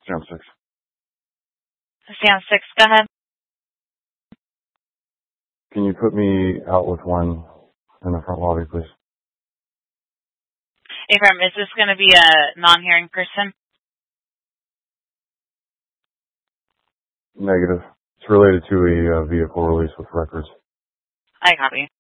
Sam 6. Sam 6, go ahead. Can you put me out with one in the front lobby, please? Abram, is this going to be a non-hearing person? Negative. It's related to a vehicle release with records. I copy.